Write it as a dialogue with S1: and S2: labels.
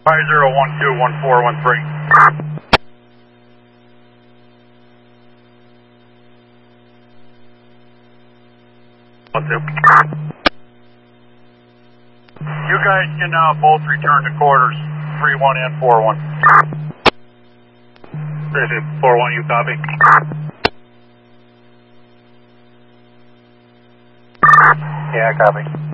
S1: 50121413. You guys can both return to quarters, 31 and 41. 41, you copy?
S2: Yeah, copy.